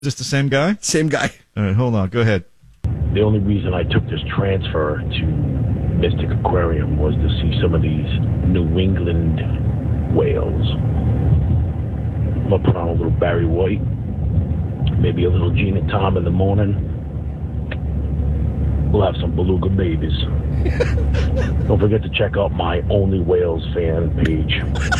Is this the same guy? Same guy. All right, hold on. Go ahead. The only reason I took this transfer to Mystic Aquarium was to see some of these New England whales. I'm going to put on a little Barry White, maybe a little Gene and Tom in the morning. We'll have some beluga babies. Don't forget to check out my Only Whales fan page.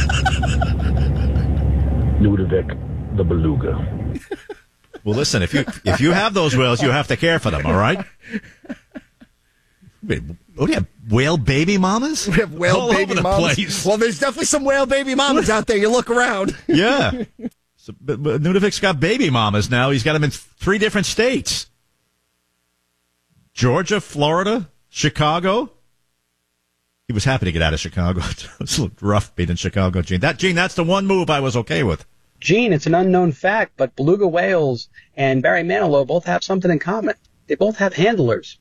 Ludovic the Beluga. Well, listen, if you have those whales, you have to care for them, all right? Wait, what do you have, whale baby mamas? We have whale all baby over the mamas. place. Well, there's definitely some whale baby mamas out there. You look around. Yeah. So, but Ludovic's got baby mamas now. He's got them in 3 different states. Georgia, Florida, Chicago. He was happy to get out of Chicago. It was a little rough being in Chicago, Gene. That's the one move I was okay with. Gene, it's an unknown fact, but beluga whales and Barry Manilow both have something in common. They both have handlers.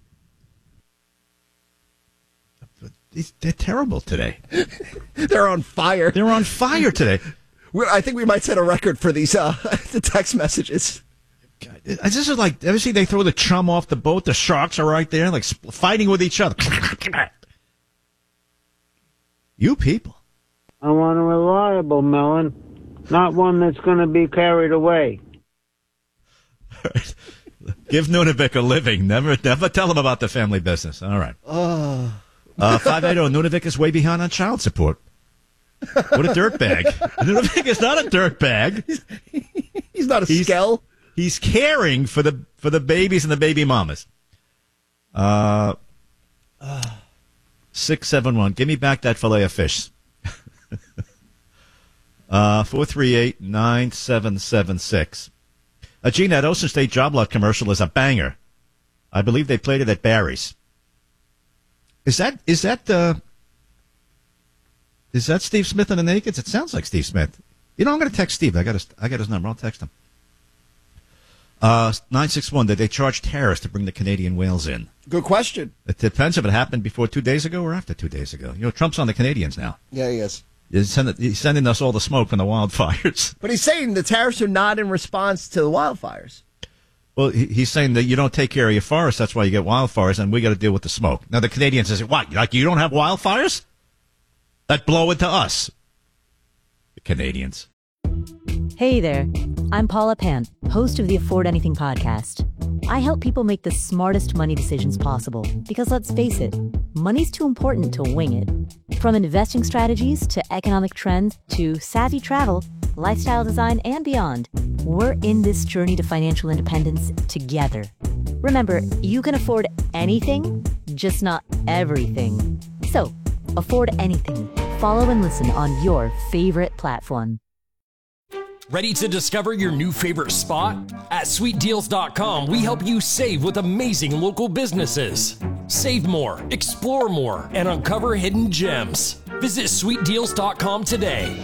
They're terrible today. They're on fire. They're on fire today. I think we might set a record for these the text messages. God, this is like, ever see they throw the chum off the boat? The sharks are right there, like fighting with each other. You people. I want a reliable melon, not one that's going to be carried away. Right. Give Nunavik a living. Never tell him about the family business. All right. 580, Nunavik is way behind on child support. What a dirtbag. Nunavik is not a dirtbag. He's not a skell. He's caring for the babies and the baby mamas. 671. Give me back that fillet of fish. 438-9776. Gene, that Ocean State job lot commercial is a banger. I believe they played it at Barry's. Is that Steve Smith and the Nakeds? It sounds like Steve Smith. You know, I'm going to text Steve. I got his number. I'll text him. 961. Did they charge tariffs to bring the Canadian whales in? Good question. It depends if it happened before 2 days ago or after 2 days ago. You know, Trump's on the Canadians now. Yeah, he is. He's sending us all the smoke from the wildfires. But he's saying the tariffs are not in response to the wildfires. Well, he's saying that you don't take care of your forests, that's why you get wildfires, and we got to deal with the smoke. Now, the Canadians say, what, like you don't have wildfires? That blow into us. The Canadians. Hey there, I'm Paula Pant, host of the Afford Anything podcast. I help people make the smartest money decisions possible because, let's face it, money's too important to wing it. From investing strategies to economic trends to savvy travel, lifestyle design, and beyond, we're in this journey to financial independence together. Remember, you can afford anything, just not everything. So, afford anything. Follow and listen on your favorite platform. Ready to discover your new favorite spot? At sweetdeals.com, we help you save with amazing local businesses. Save more, explore more, and uncover hidden gems. Visit sweetdeals.com today.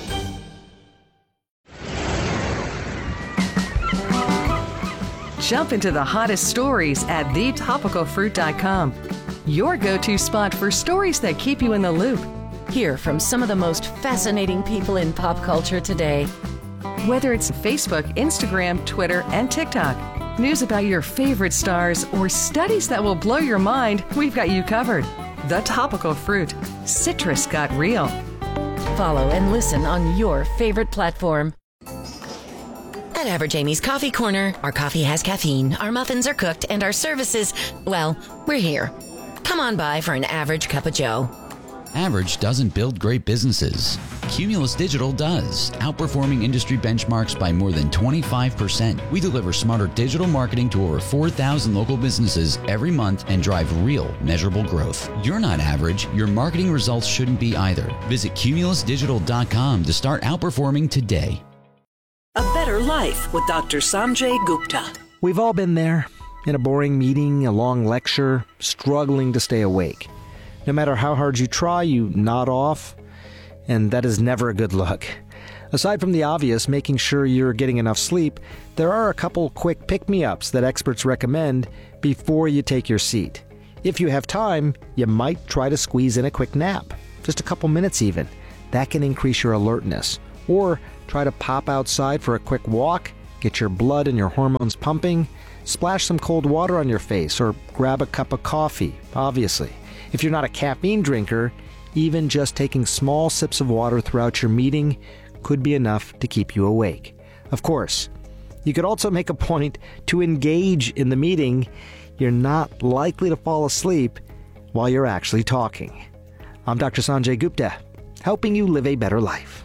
Jump into the hottest stories at thetopicalfruit.com. Your go-to spot for stories that keep you in the loop. Hear from some of the most fascinating people in pop culture today. Whether it's Facebook, Instagram, Twitter, and TikTok, news about your favorite stars, or studies that will blow your mind, we've got you covered. The Topical Fruit. Citrus got real. Follow and listen on your favorite platform. At Average Amy's Coffee Corner, our coffee has caffeine, our muffins are cooked, and our services, well, we're here. Come on by for an average cup of joe. Average doesn't build great businesses. Cumulus Digital does, outperforming industry benchmarks by more than 25%. We deliver smarter digital marketing to over 4,000 local businesses every month and drive real, measurable growth. You're not average. Your marketing results shouldn't be either. Visit cumulusdigital.com to start outperforming today. A Better Life with Dr. Sanjay Gupta. We've all been there. In a boring meeting, a long lecture, struggling to stay awake. No matter how hard you try, you nod off, and that is never a good look. Aside from the obvious, making sure you're getting enough sleep, there are a couple quick pick-me-ups that experts recommend before you take your seat. If you have time, you might try to squeeze in a quick nap, just a couple minutes even. That can increase your alertness. Or try to pop outside for a quick walk. get your blood and your hormones pumping, splash some cold water on your face or grab a cup of coffee, obviously. If you're not a caffeine drinker, even just taking small sips of water throughout your meeting could be enough to keep you awake. Of course, you could also make a point to engage in the meeting. You're not likely to fall asleep while you're actually talking. I'm Dr. Sanjay Gupta, helping you live a better life.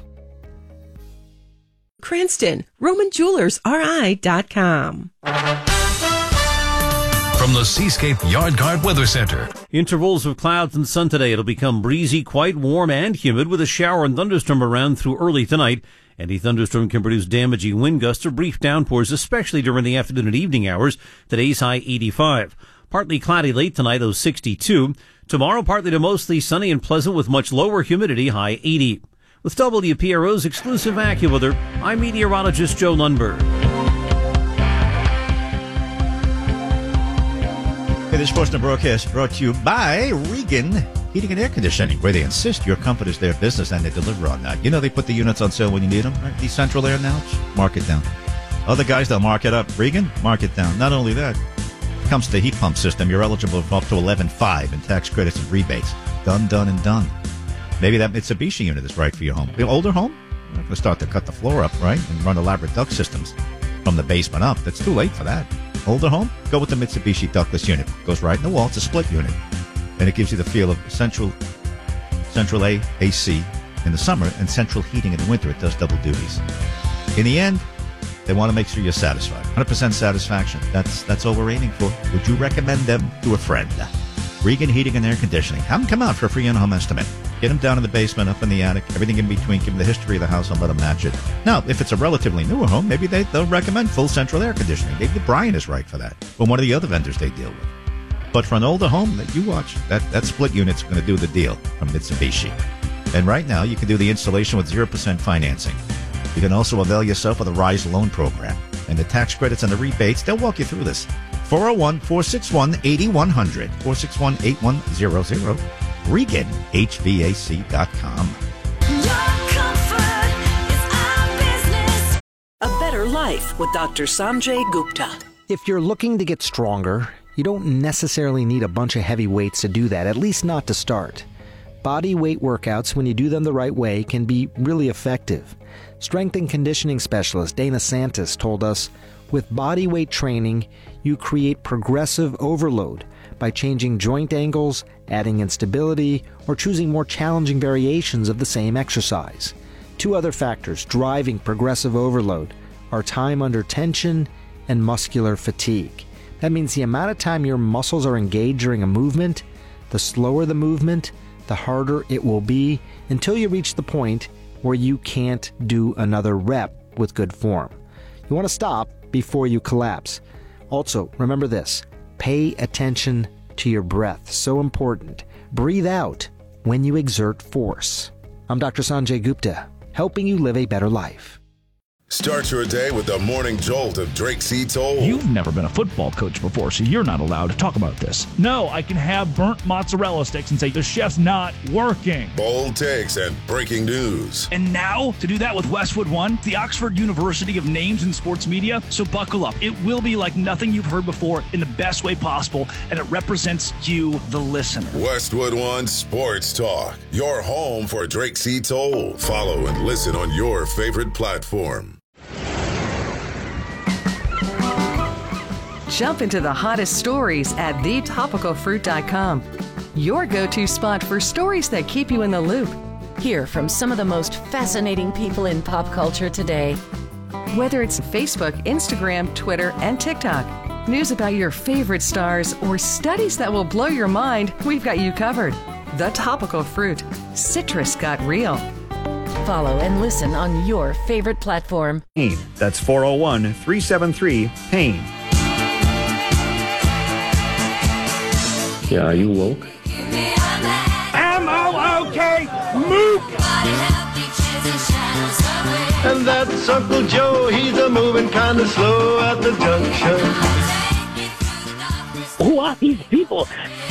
Cranston, RomanJewelersRI.com. From the Seascape Yard Guard Weather Center. Intervals of clouds and sun today. It'll become breezy, quite warm and humid with a shower and thunderstorm around through early tonight. Any thunderstorm can produce damaging wind gusts or brief downpours, especially during the afternoon and evening hours. Today's high 85. Partly cloudy late tonight, low 62. Tomorrow, partly to mostly sunny and pleasant with much lower humidity, high 80. With WPRO's exclusive AccuWeather, I'm meteorologist Joe Lundberg. Hey, this portion of the broadcast brought to you by Regan Heating and Air Conditioning, where they insist your comfort is their business and they deliver on that. You know they put the units on sale when you need them, right? These Central Air now, mark it down. Other guys, they'll mark it up. Regan, mark it down. Not only that, when it comes to the heat pump system, you're eligible for up to $11,500 in tax credits and rebates. Done, done, and done. Maybe that Mitsubishi unit is right for your home. The older home, you're not going to start to cut the floor up, right? And run elaborate duct systems from the basement up. That's too late for that. Older home, go with the Mitsubishi ductless unit. Goes right in the wall. It's a split unit. And it gives you the feel of central AC in the summer and central heating in the winter. It does double duties. In the end, they want to make sure you're satisfied. 100% satisfaction. That's all we're aiming for. Would you recommend them to a friend? Regan Heating and Air Conditioning. Have them come out for a free in-home estimate. Get them down in the basement, up in the attic, everything in between. Give them the history of the house and let them match it. Now, if it's a relatively newer home, maybe they'll recommend full central air conditioning. Maybe Brian is right for that, or one of the other vendors they deal with. But for an older home that you watch, that split unit's going to do the deal from Mitsubishi. And right now, you can do the installation with 0% financing. You can also avail yourself of the RISE loan program. And the tax credits and the rebates, they'll walk you through this. 401-461-8100, 461-8100, ReganHVAC.com. A better life with Dr. Sanjay Gupta. If you're looking to get stronger, you don't necessarily need a bunch of heavy weights to do that, at least not to start. Body weight workouts, when you do them the right way, can be really effective. Strength and conditioning specialist Dana Santis told us, with body weight training, you create progressive overload by changing joint angles, adding instability, or choosing more challenging variations of the same exercise. Two other factors driving progressive overload are time under tension and muscular fatigue. That means the amount of time your muscles are engaged during a movement, the slower the movement, the harder it will be until you reach the point where you can't do another rep with good form. You want to stop before you collapse. Also, remember this, pay attention to your breath. So important. Breathe out when you exert force. I'm Dr. Sanjay Gupta, helping you live a better life. Start your day with the morning jolt of Drake C. Toll. You've never been a football coach before, so you're not allowed to talk about this. No, I can have burnt mozzarella sticks and say, the chef's not working. Bold takes and breaking news. And now, to do that with Westwood One, the Oxford University of Names in Sports Media, so buckle up. It will be like nothing you've heard before in the best way possible, and it represents you, the listener. Westwood One Sports Talk, your home for Drake C. Toll. Follow and listen on your favorite platform. Jump into the hottest stories at thetopicalfruit.com. Your go-to spot for stories that keep you in the loop. Hear from some of the most fascinating people in pop culture today. Whether it's Facebook, Instagram, Twitter, and TikTok, news about your favorite stars, or studies that will blow your mind, we've got you covered. The Topical Fruit. Citrus got real. Follow and listen on your favorite platform. That's 401-373-PAIN. Yeah, are you woke? M-O-O-K, Mook! And that's Uncle Joe, he's a moving kind of slow at the junction. Who are these people?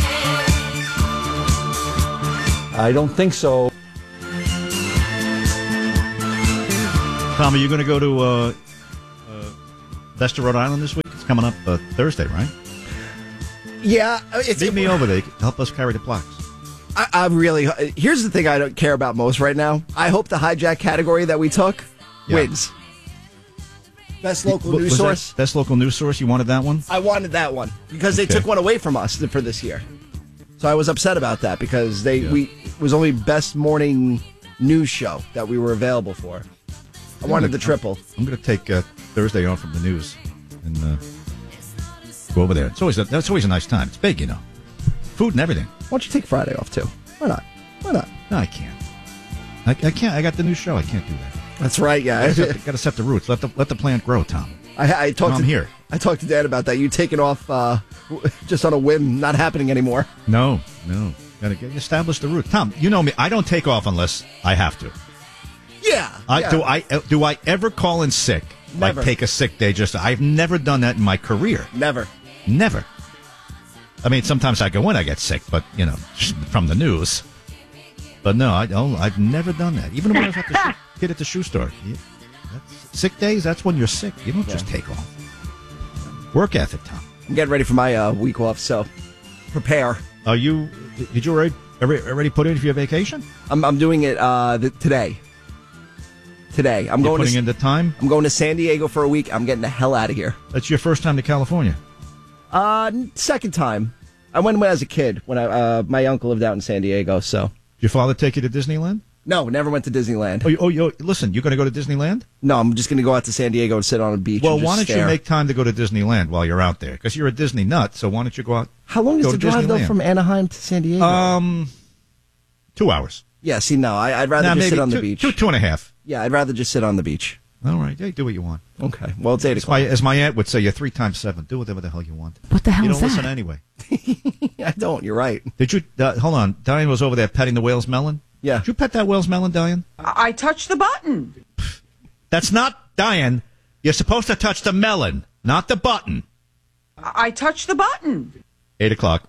I don't think so. Tom, are you going to go to Best of Rhode Island this week. It's coming up Thursday, right? Yeah. Meet me over there. Help us carry the plaques. I really... Here's the thing I don't care about most right now. I hope the hijack category that we took wins. Best local news source. Best local news source. You wanted that one? I wanted that one because they took one away from us for this year. So I was upset about that because it was only best morning news show that we were available for. I wanted the triple. I'm going to take Thursday off from the news and go over there. That's always a nice time. It's big, food and everything. Why don't you take Friday off too? Why not? No, I can't. I can't. I got the new show. I can't do that. That's right. Yeah, got to set the roots. Let the plant grow, Tom. I'm here. I talked to Dan about that. You taking off just on a whim, not happening anymore. No. Got to establish the root. Tom, you know me. I don't take off unless I have to. Yeah. Do I ever call in sick? Never. Like take a sick day? I've never done that in my career. Never. I mean, sometimes I go in, I get sick, but from the news. But no, I've never done that. Even when I was at the kid at the shoe store. Sick days. That's when you're sick. You don't just take off. Work ethic, Tom. I'm getting ready for my week off, so prepare. Did you already put in for your vacation? I'm doing it today. Today. I'm putting in the time? I'm going to San Diego for a week. I'm getting the hell out of here. That's your first time to California? Second time. I went when I was a kid, when my uncle lived out in San Diego, so. Did your father take you to Disneyland? No, never went to Disneyland. Listen, you're going to go to Disneyland? No, I'm just going to go out to San Diego and sit on a beach. Well, why don't you make time to go to Disneyland while you're out there? Because you're a Disney nut, so why don't you go out? How long is the drive, though, from Anaheim to San Diego? 2 hours. Yeah, see, no, I'd rather just sit on the beach. 2.5. Yeah, I'd rather just sit on the beach. All right, do what you want. Okay, well, it's 8 o'clock. As my aunt would say, you're 3 times 7. Do whatever the hell you want. What the hell is that? You don't listen anyway. I don't, you're right. Did you, hold on, Diane was over there petting the whale's melon? Yeah. Did you pet that whale's melon, Diane? I touched the button. That's not, Diane, you're supposed to touch the melon, not the button. I touched the button. 8 o'clock.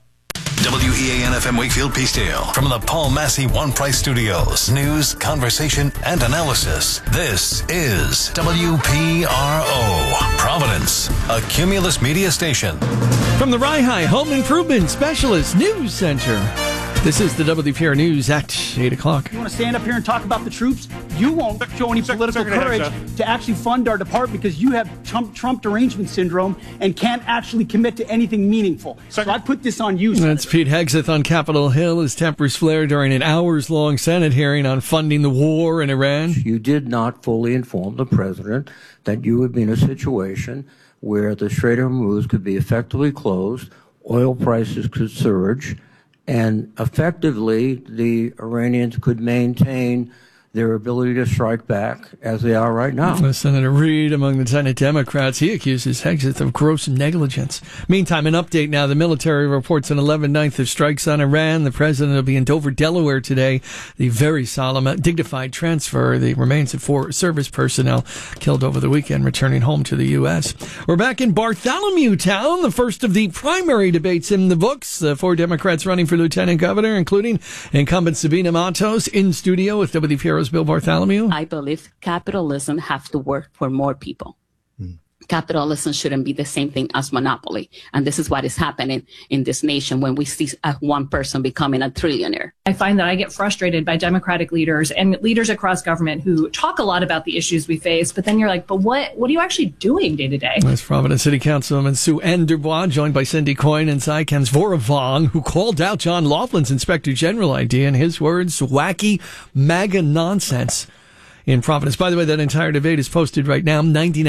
WEAN-FM Wakefield Peacedale. From the Paul Massey One Price Studios. News, conversation, and analysis. This is WPRO. Providence, a Cumulus media station. From the Rye Home Improvement Specialist News Center. This is the WPR News at 8 o'clock. You want to stand up here and talk about the troops? You won't show any political courage to actually fund our department because you have Trump derangement syndrome and can't actually commit to anything meaningful. So I put this on you. That's Pete Hegseth on Capitol Hill as tempers flare during an hours-long Senate hearing on funding the war in Iran. You did not fully inform the president that you would be in a situation where the Strait of Hormuz could be effectively closed, oil prices could surge, and effectively, the Iranians could maintain their ability to strike back as they are right now. Senator Reid, among the Senate Democrats, he accuses Hegseth of gross negligence. Meantime, an update now. The military reports an 11/9 of strikes on Iran. The president will be in Dover, Delaware today. The very solemn, dignified transfer. The remains of 4 service personnel killed over the weekend returning home to the U.S. We're back in Bartholomew Town, the first of the primary debates in the books. 4 Democrats running for lieutenant governor, including incumbent Sabina Matos, in studio with WPRO's Bill Bartholomew. I believe capitalism has to work for more people. Capitalism shouldn't be the same thing as monopoly. And this is what is happening in this nation when we see one person becoming a trillionaire. I find that I get frustrated by Democratic leaders and leaders across government who talk a lot about the issues we face, but then you're like, but what are you actually doing day to day? That's Providence City Councilwoman Sue N. Dubois, joined by Cindy Coyne and Zyken's Vora Vong, who called out John Laughlin's Inspector General idea, in his words, wacky MAGA nonsense. In Providence. By the way, that entire debate is posted right now,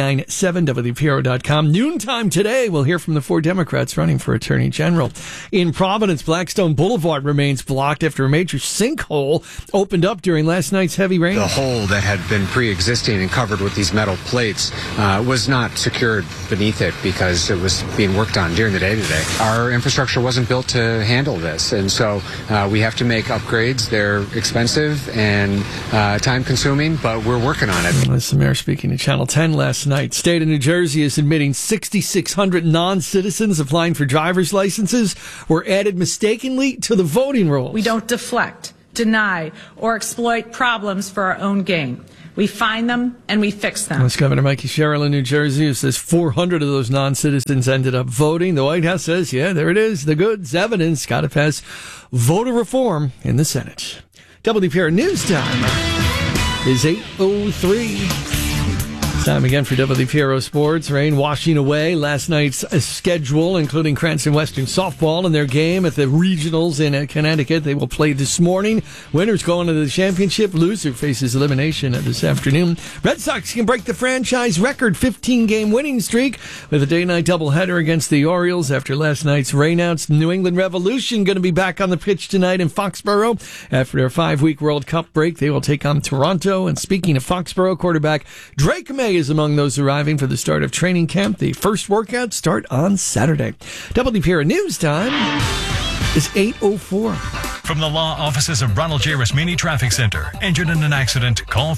997WPRO.com. Noontime today, we'll hear from the 4 Democrats running for Attorney General. In Providence, Blackstone Boulevard remains blocked after a major sinkhole opened up during last night's heavy rain. The hole that had been pre-existing and covered with these metal plates was not secured beneath it because it was being worked on during the day today. Our infrastructure wasn't built to handle this, and so we have to make upgrades. They're expensive and time-consuming, but we're working on it. That's the mayor speaking to Channel 10 last night. State of New Jersey is admitting 6,600 non-citizens applying for driver's licenses were added mistakenly to the voting rolls. We don't deflect, deny, or exploit problems for our own gain. We find them and we fix them. That's Governor Mikey Sherrill in New Jersey, who says 400 of those non-citizens ended up voting. The White House says, yeah, there it is. The goods, evidence, got to pass voter reform in the Senate. WPR News Time is 8:03. Time again for WPRO Sports. Rain washing away last night's schedule, including Cranston Western softball and their game at the regionals in Connecticut. They will play this morning. Winners going to the championship. Loser faces elimination this afternoon. Red Sox can break the franchise record 15-game winning streak with a day-night doubleheader against the Orioles after last night's rainouts. New England Revolution going to be back on the pitch tonight in Foxborough. After their 5-week World Cup break, they will take on Toronto. And speaking of Foxborough, quarterback Drake May is among those arriving for the start of training camp. The first workouts start on Saturday. WPR News Time is 8:04. From the law offices of Ronald J. Rasmini Traffic Center. Injured in an accident? Call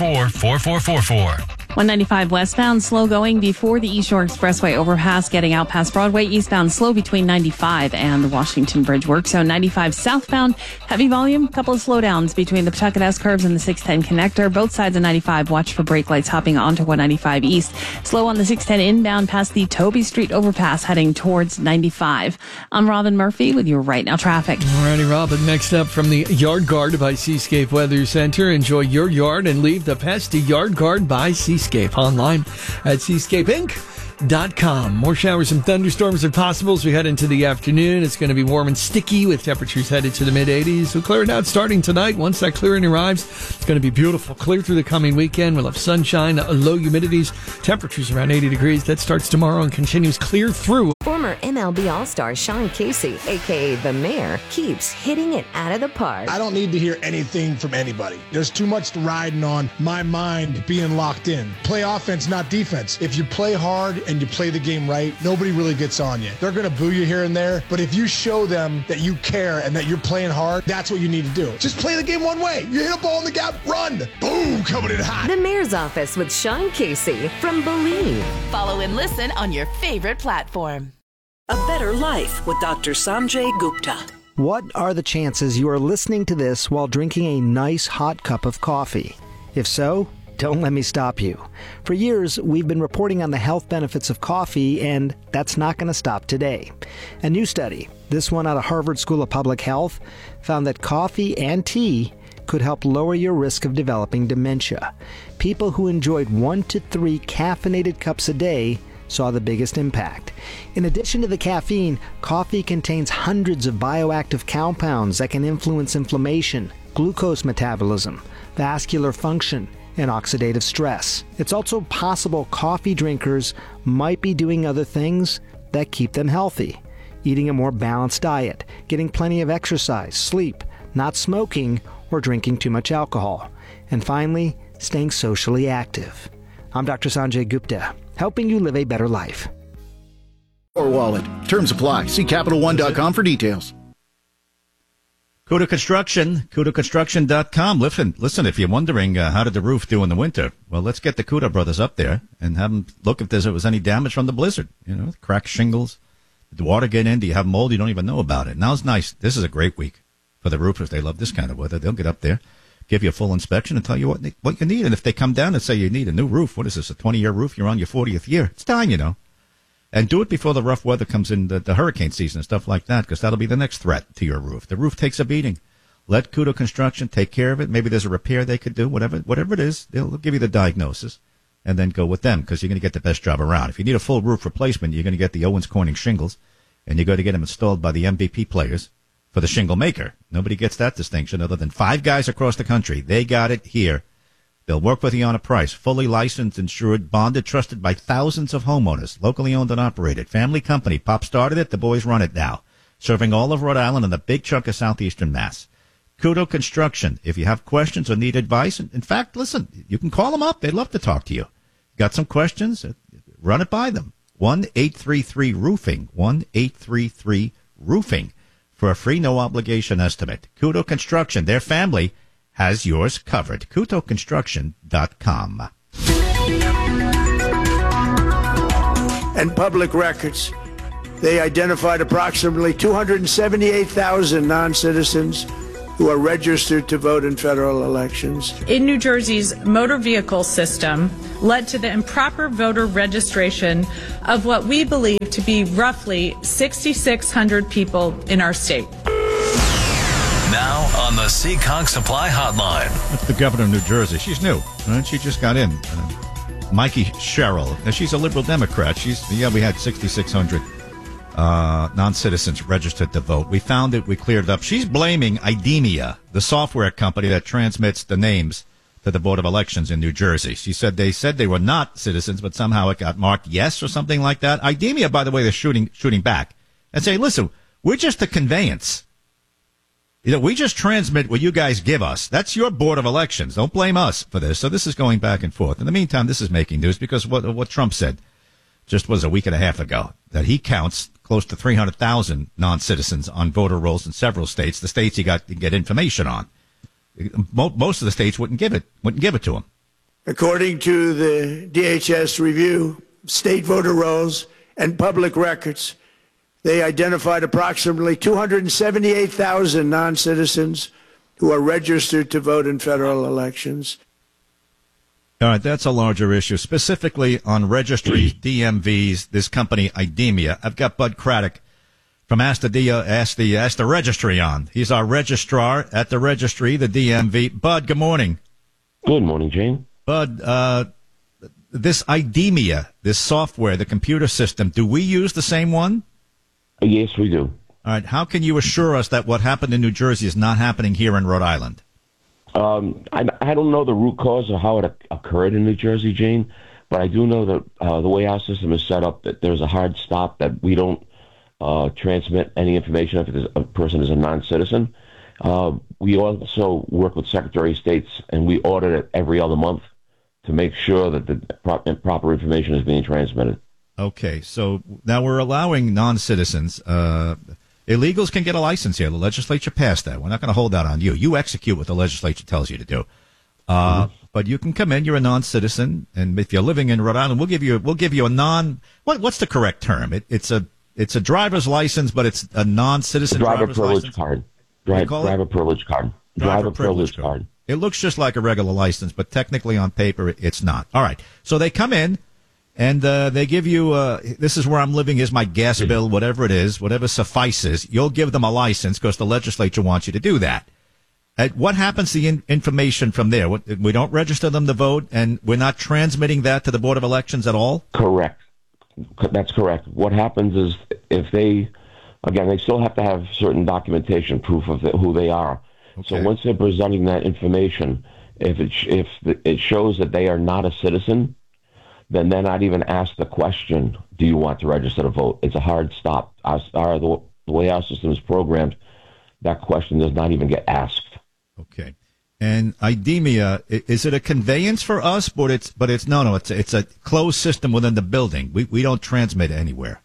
444-4444. 195 westbound, slow going before the East Shore Expressway overpass, getting out past Broadway. Eastbound, slow between 95 and the Washington Bridge work zone. 95 southbound, heavy volume, couple of slowdowns between the Pawtucket S curves and the 610 connector. Both sides of 95, watch for brake lights hopping onto 195 east. Slow on the 610 inbound past the Toby Street overpass, heading towards 95. I'm Robin Murphy with your Right Now traffic. Alrighty, Robin. Next up from the Yard Guard by Seascape Weather Center. Enjoy your yard and leave the pest to Yard Guard by Seascape. Online at seascapeinc.com. More showers and thunderstorms are possible as we head into the afternoon. It's going to be warm and sticky with temperatures headed to the mid-80s. We'll clear it out starting tonight. Once that clearing arrives, it's going to be beautiful. Clear through the coming weekend. We'll have sunshine, low humidities, temperatures around 80 degrees. That starts tomorrow and continues clear through. Former MLB All-Star Sean Casey, a.k.a. The Mayor, keeps hitting it out of the park. I don't need to hear anything from anybody. There's too much riding on my mind being locked in. Play offense, not defense. If you play hard and you play the game right, nobody really gets on you. They're going to boo you here and there, but if you show them that you care and that you're playing hard, that's what you need to do. Just play the game one way. You hit a ball in the gap, run. Boom, coming in hot. The Mayor's Office with Sean Casey from Believe. Follow and listen on your favorite platform. A Better Life with Dr. Sanjay Gupta. What are the chances you are listening to this while drinking a nice hot cup of coffee? If so, don't let me stop you. For years, we've been reporting on the health benefits of coffee, and that's not going to stop today. A new study, this one out of Harvard School of Public Health, found that coffee and tea could help lower your risk of developing dementia. People who enjoyed 1 to 3 caffeinated cups a day saw the biggest impact. In addition to the caffeine, coffee contains hundreds of bioactive compounds that can influence inflammation, glucose metabolism, vascular function, and oxidative stress. It's also possible coffee drinkers might be doing other things that keep them healthy. Eating a more balanced diet, getting plenty of exercise, sleep, not smoking, or drinking too much alcohol. And finally, staying socially active. I'm Dr. Sanjay Gupta, helping you live a better life. Or wallet. Terms apply. See CapitalOne.com for details. Cuda Construction, CudaConstruction.com. Listen, if you're wondering how did the roof do in the winter, well, let's get the Cuda brothers up there and have them look if there was any damage from the blizzard. You know, cracked shingles, the water get in, do you have mold? You don't even know about it. Now it's nice. This is a great week for the roofers. They love this kind of weather. They'll get up there, give you a full inspection and tell you what you need. And if they come down and say you need a new roof, what is this, a 20-year roof? You're on your 40th year. It's time, you know. And do it before the rough weather comes in, the hurricane season and stuff like that, because that'll be the next threat to your roof. The roof takes a beating. Let Cuda Construction take care of it. Maybe there's a repair they could do, whatever it is. They'll give you the diagnosis and then go with them, because you're going to get the best job around. If you need a full roof replacement, you're going to get the Owens Corning shingles, and you're going to get them installed by the MVP players for the shingle maker. Nobody gets that distinction other than 5 guys across the country. They got it here. They'll work with you on a price. Fully licensed, insured, bonded, trusted by thousands of homeowners. Locally owned and operated. Family company. Pop started it. The boys run it now. Serving all of Rhode Island and a big chunk of southeastern Mass. Cuda Construction. If you have questions or need advice, in fact, listen, you can call them up. They'd love to talk to you. Got some questions? Run it by them. 1-833-ROOFING. 1-833-ROOFING. For a free, no obligation estimate. Cuda Construction. Their family has yours covered. CudaConstruction.com. And public records. They identified approximately 278,000 non-citizens who are registered to vote in federal elections. In New Jersey's motor vehicle system led to the improper voter registration of what we believe to be roughly 6,600 people in our state. Now on the Seekonk Supply Hotline. That's the governor of New Jersey. She's new, right? She just got in. Mikey Sherrill. Now, she's a liberal Democrat. We had 6,600 non-citizens registered to vote. We found it. We cleared it up. She's blaming IDEMIA, the software company that transmits the names to the Board of Elections in New Jersey. She said they were not citizens, but somehow it got marked yes or something like that. IDEMIA, by the way, they're shooting back and say, listen, we're just a conveyance. We just transmit what you guys give us. That's your Board of Elections. Don't blame us for this. So this is going back and forth. In the meantime, this is making news because what Trump said just was a week and a half ago, that he counts close to 300,000 non-citizens on voter rolls in several states, the states he got to get information on. Most of the states wouldn't give it to him. According to the DHS review, state voter rolls and public records, they identified approximately 278,000 non-citizens who are registered to vote in federal elections. All right, that's a larger issue. Specifically on registries, DMVs, this company, IDEMIA. I've got Bud Craddock from Ask the Registry on. He's our registrar at the registry, the DMV. Bud, good morning. Good morning, Jane. Bud, this IDEMIA, this software, the computer system, do we use the same one? Yes, we do. All right. How can you assure us that what happened in New Jersey is not happening here in Rhode Island? I don't know the root cause of how it occurred in New Jersey, Jane, but I do know that the way our system is set up, that there's a hard stop, that we don't transmit any information if a person is a non-citizen. We also work with Secretary of States, and we audit it every other month to make sure that the proper information is being transmitted. Okay, so now we're allowing non-citizens. Illegals can get a license here. The legislature passed that. We're not going to hold that on you. You execute what the legislature tells you to do. But you can come in. You're a non-citizen, and if you're living in Rhode Island, we'll give you a non. What's the correct term? It's a driver's license, but it's a non-citizen driver driver's privilege license. Card. Driver privilege card. Driver privilege card. It looks just like a regular license, but technically on paper it's not. All right. So they come in. And they give you, this is where I'm living, here's my gas bill, whatever it is, whatever suffices. You'll give them a license because the legislature wants you to do that. What happens to the information from there? We don't register them to vote, and we're not transmitting that to the Board of Elections at all? Correct. That's correct. What happens is if they still have to have certain documentation, proof of who they are. Okay. So once they're presenting that information, if it shows that they are not a citizen, then they're not even asked the question, do you want to register to vote? It's a hard stop. The way our system is programmed, that question does not even get asked. Okay. And IDEMIA, is it a conveyance for us? But it's a closed system within the building. We don't transmit anywhere.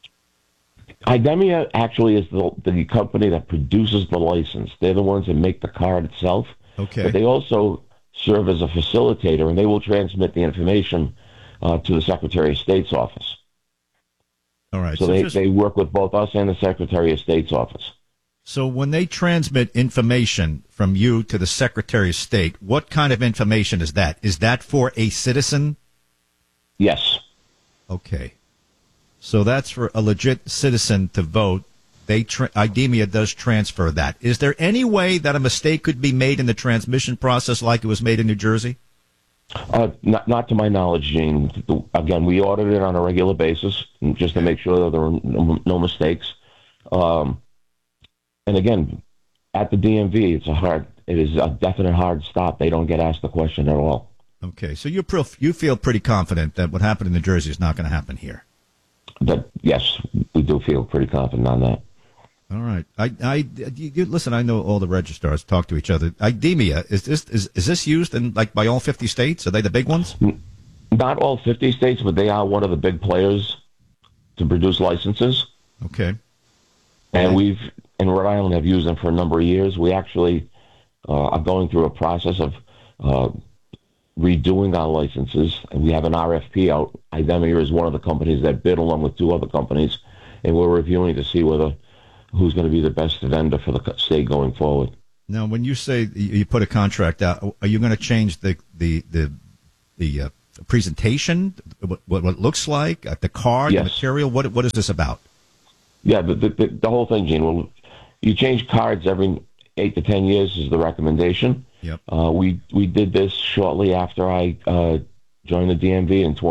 IDEMIA actually is the company that produces the license. They're the ones that make the card itself. Okay. But they also serve as a facilitator, and they will transmit the information to the Secretary of State's office. All right. So they work with both us and the Secretary of State's office. So when they transmit information from you to the Secretary of State, what kind of information is that? Is that for a citizen? Yes. Okay. So that's for a legit citizen to vote. IDEMIA does transfer that. Is there any way that a mistake could be made in the transmission process like it was made in New Jersey? Not to my knowledge, Gene. Again, we audit it on a regular basis just to make sure that there are no mistakes. And again, at the DMV, it is a definite hard stop. They don't get asked the question at all. Okay, so you feel pretty confident that what happened in New Jersey is not going to happen here. Yes, we do feel pretty confident on that. All right. Listen, I know all the registrars talk to each other. IDEMIA, is this used by all 50 states? Are they the big ones? Not all 50 states, but they are one of the big players to produce licenses. Okay. And we've, in Rhode Island, have used them for a number of years. We actually are going through a process of redoing our licenses, and we have an RFP out. IDEMIA is one of the companies that bid along with two other companies, and we're reviewing to see who's going to be the best vendor for the state going forward. Now, when you say you put a contract out, are you going to change the presentation, what it looks like, the card, Yes. the material? What is this about? Yeah, the whole thing, Gene. Well, you change cards every 8 to 10 years is the recommendation. Yep. We did this shortly after I joined the DMV in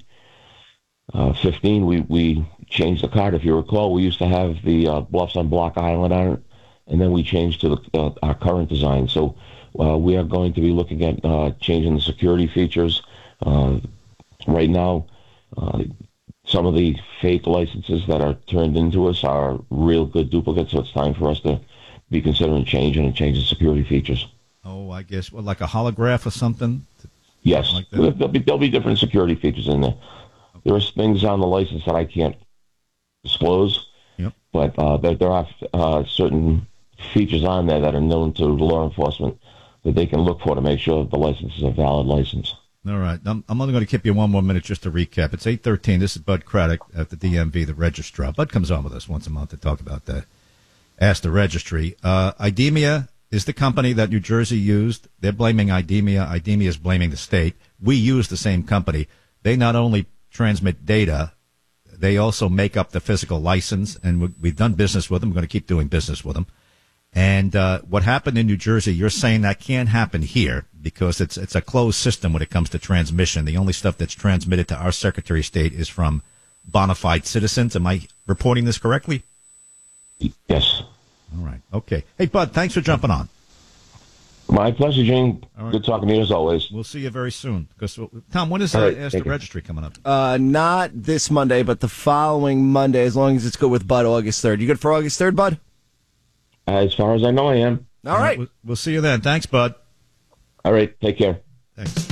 2015. We changed the card. If you recall, we used to have the Bluffs on Block Island on it, and then we changed to our current design. So we are going to be looking at changing the security features. Right now, some of the fake licenses that are turned into us are real good duplicates, so it's time for us to be considering changing the security features. Oh, I guess, like a holograph or something? Yes, Like that? there'll be different security features in there. There are things on the license that I can't disclose, but there are certain features on there that are known to law enforcement that they can look for to make sure that the license is a valid license. All right. I'm only going to keep you one more minute just to recap. It's 8:13. This is Bud Craddock at the DMV, the registrar. Bud comes on with us once a month to talk about that. Ask the registry. IDEMIA is the company that New Jersey used. They're blaming IDEMIA. IDEMIA is blaming the state. We use the same company. They not only transmit data, they also make up the physical license, and we've done business with them. We're going to keep doing business with them. And what happened in New Jersey, you're saying that can't happen here because it's a closed system when it comes to transmission. The only stuff that's transmitted to our Secretary of State is from bona fide citizens. Am I reporting this correctly? Yes. All right. Okay. Hey, Bud, thanks for jumping on. My pleasure, Gene. Right. Good talking to you as always. We'll see you very soon. Because Tom, when is All right, Ask the thank you. Registry coming up? Not this Monday, but the following Monday, as long as it's good with Bud, August 3rd. You good for August 3rd, Bud? As far as I know, I am. All right. We'll see you then. Thanks, Bud. All right. Take care. Thanks.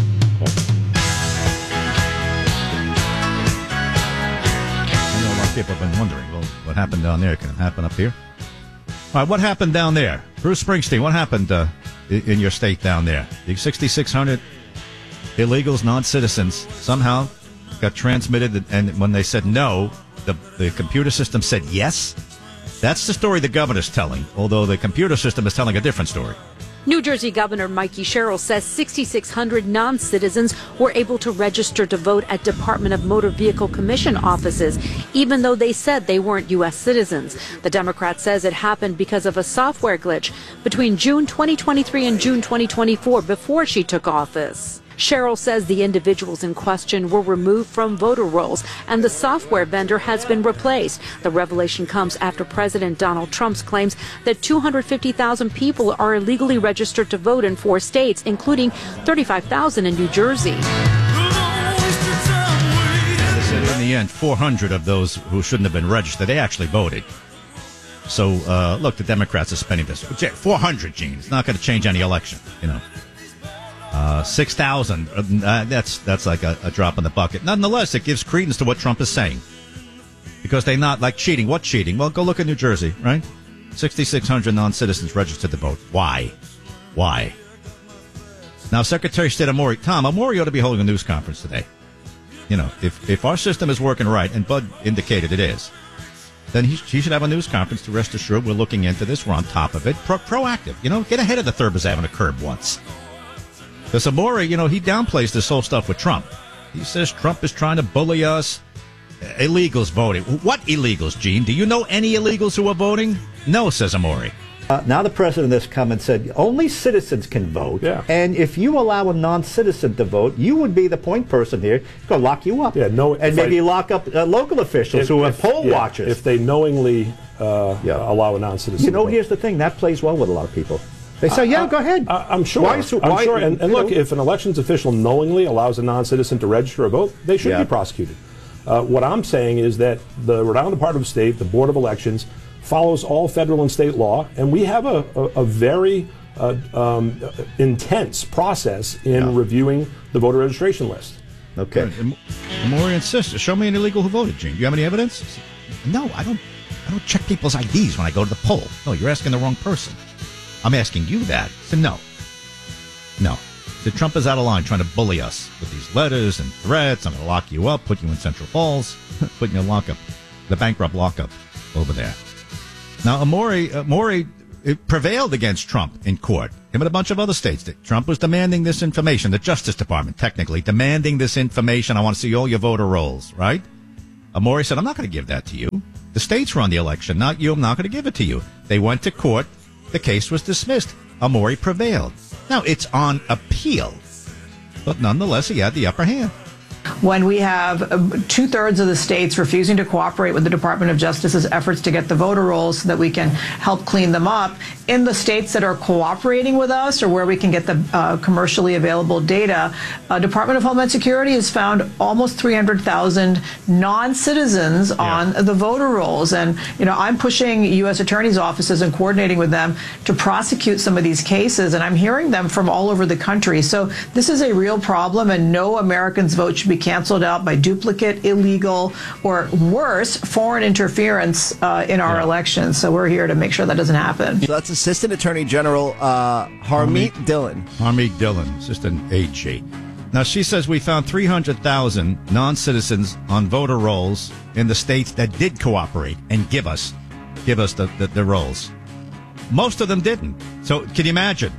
I know a lot of people have been wondering, well, what happened down there? Can it happen up here? All right, what happened down there? Bruce Springsteen, what happened in your state down there? The 6,600 illegals, non-citizens, somehow got transmitted, and when they said no, the computer system said yes? That's the story the governor's telling, although the computer system is telling a different story. New Jersey Governor Mikey Sherrill says 6,600 non-citizens were able to register to vote at Department of Motor Vehicle Commission offices, even though they said they weren't U.S. citizens. The Democrat says it happened because of a software glitch between June 2023 and June 2024 before she took office. Sherrill says the individuals in question were removed from voter rolls and the software vendor has been replaced. The revelation comes after President Donald Trump's claims that 250,000 people are illegally registered to vote in 4 states, including 35,000 in New Jersey. They said in the end, 400 of those who shouldn't have been registered, they actually voted. So, look, the Democrats are spending this. 400, Gene. It's not going to change any election, you know. 6,000, that's like a drop in the bucket. Nonetheless, it gives credence to what Trump is saying. Because they're not like cheating. What cheating? Well, go look at New Jersey, right? 6,600 non-citizens registered to vote. Why? Now, Secretary of State Amore ought to be holding a news conference today. You know, if our system is working right, and Bud indicated it is, then he should have a news conference to rest assured we're looking into this. We're on top of it. Proactive. You know, get ahead of the Thurbers having a curb once. Because Amore, you know, he downplays this whole stuff with Trump. He says Trump is trying to bully us. Illegals voting. What illegals, Gene? Do you know any illegals who are voting? No, says Amore. Now the president has come and said only citizens can vote. Yeah. And if you allow a non-citizen to vote, you would be the point person here. It's going to lock you up. Yeah, no, and maybe lock up local officials who are poll watchers. If they knowingly allow a non-citizen to vote. Here's the thing. That plays well with a lot of people. They say, go ahead. I'm sure. I'm sure. And look, if an elections official knowingly allows a non-citizen to register a vote, they should be prosecuted. What I'm saying is that the Rhode Island Department of State, the Board of Elections, follows all federal and state law, and we have a very intense process in reviewing the voter registration list. Okay. Amore insists. Show me an illegal who voted, Gene. Do you have any evidence? No, I don't check people's IDs when I go to the poll. No, you're asking the wrong person. I'm asking you that. So no. So Trump is out of line trying to bully us with these letters and threats. I'm going to lock you up, put you in Central Falls, put you in lockup, the bankrupt lockup over there. Now, Amore it prevailed against Trump in court. Him and a bunch of other states. Trump was demanding this information. The Justice Department, technically, demanding this information. I want to see all your voter rolls, right? Amore said, I'm not going to give that to you. The states run the election, not you. I'm not going to give it to you. They went to court. The case was dismissed. Amore prevailed. Now, it's on appeal. But nonetheless, he had the upper hand. When we have 2/3 of the states refusing to cooperate with the Department of Justice's efforts to get the voter rolls so that we can help clean them up, in the states that are cooperating with us or where we can get the commercially available data, Department of Homeland Security has found almost 300,000 non-citizens on the voter rolls. And, I'm pushing U.S. attorneys' offices and coordinating with them to prosecute some of these cases, and I'm hearing them from all over the country. So this is a real problem, and no American's vote should be canceled out by duplicate, illegal, or worse, foreign interference in our elections. So we're here to make sure that doesn't happen. So that's Assistant Attorney General Harmeet Dillon. Harmeet Dillon, Assistant AG. Now, she says we found 300,000 non-citizens on voter rolls in the states that did cooperate and give us the rolls. Most of them didn't. So can you imagine?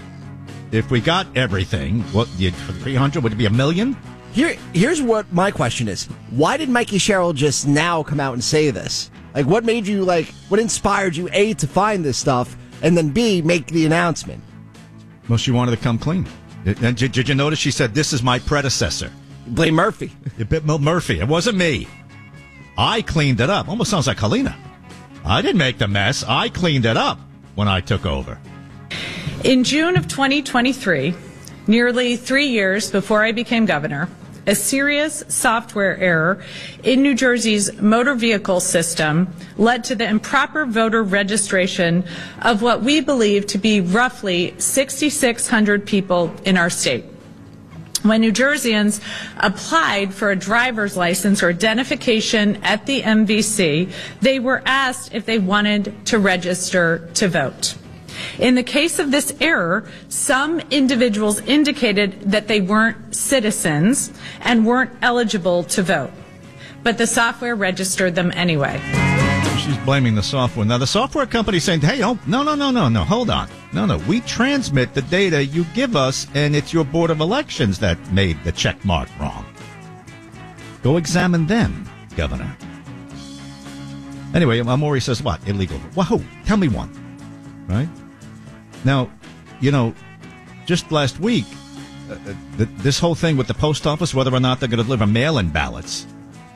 If we got everything, what, 300, would it be 1 million? Here's what my question is. Why did Mikey Sherrill just now come out and say this? Like, what made you, what inspired you, A, to find this stuff, and then B, make the announcement? Well, she wanted to come clean. And did you notice she said, this is my predecessor? Blame Murphy. Murphy. It wasn't me. I cleaned it up. Almost sounds like Helena. I didn't make the mess. I cleaned it up when I took over. In June of 2023, nearly 3 years before I became governor, a serious software error in New Jersey's motor vehicle system led to the improper voter registration of what we believe to be roughly 6,600 people in our state. When New Jerseyans applied for a driver's license or identification at the MVC, they were asked if they wanted to register to vote. In the case of this error, some individuals indicated that they weren't citizens and weren't eligible to vote, but the software registered them anyway. She's blaming the software. Now, the software company saying, hey, no, hold on. No, we transmit the data you give us, and it's your Board of Elections that made the check mark wrong. Go examine them, Governor. Anyway, Amore says what? Illegal. Whoa, tell me one. Right? Now, just last week, this whole thing with the post office, whether or not they're going to deliver mail-in ballots